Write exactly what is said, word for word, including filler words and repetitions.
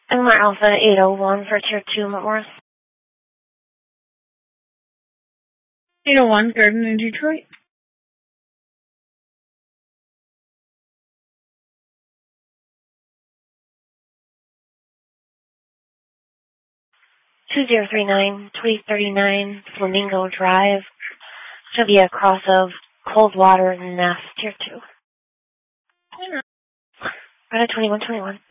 Elmar Alpha eight oh one for Tier two, Morris. eight oh one, Garden in Detroit. two zero three nine, twenty thirty-nine, Flamingo Drive. Should be a cross of Coldwater and Nest, Tier two. Right at twenty-one twenty-one.